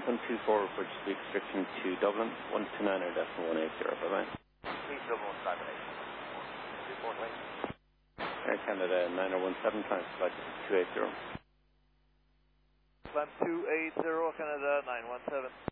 124, which speed restriction to Dublin, 129.180, bye-bye. Please Dublin 158. Report late. Air Canada 9017, times flight 280. Climb 280, Canada 917.